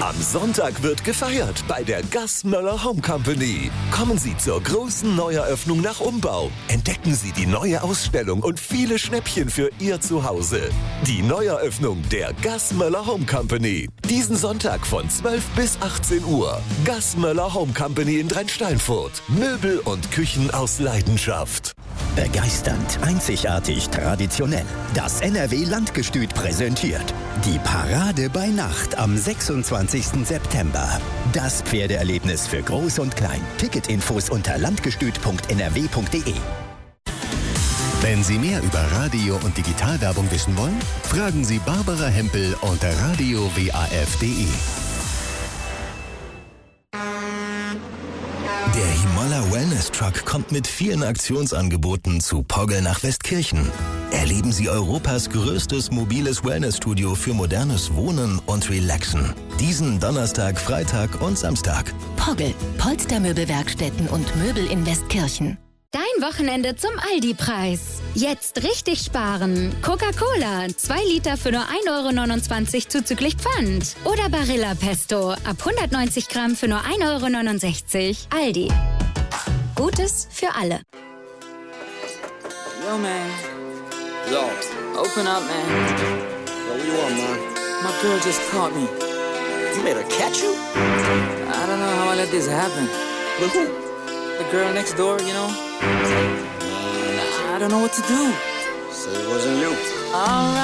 Am Sonntag wird gefeiert bei der Gas Möller Home Company. Kommen Sie zur großen Neueröffnung nach Umbau. Entdecken Sie die neue Ausstellung und viele Schnäppchen für Ihr Zuhause. Die Neueröffnung der Gas Möller Home Company. Diesen Sonntag von 12 bis 18 Uhr. Gas Möller Home Company in Drentsteinfurt. Möbel und Küchen aus Leidenschaft. Begeisternd, einzigartig, traditionell. Das NRW-Landgestüt präsentiert die Parade bei Nacht am 26. September. Das Pferdeerlebnis für Groß und Klein. Ticketinfos unter landgestüt.nrw.de. Wenn Sie mehr über Radio- und Digitalwerbung wissen wollen, fragen Sie Barbara Hempel unter radiowaf.de. Der Himala Wellness Truck kommt mit vielen Aktionsangeboten zu Pogge nach Westkirchen. Erleben Sie Europas größtes mobiles Wellnessstudio für modernes Wohnen und Relaxen. Diesen Donnerstag, Freitag und Samstag. Pogge, Polstermöbelwerkstätten und Möbel in Westkirchen. Dein Wochenende zum Aldi-Preis. Jetzt richtig sparen. Coca-Cola, 2 Liter für nur 1,29 € zuzüglich Pfand. Oder Barilla Pesto, ab 190 Gramm für nur 1,69 €. Aldi. Gutes für alle. Yo, man. Yo. Open up, man. Yo, what you want, man? My girl just caught me. You made her catch you? I don't know how I let this happen. With who? The girl next door, you know? I don't know what to do. So it wasn't you. All right.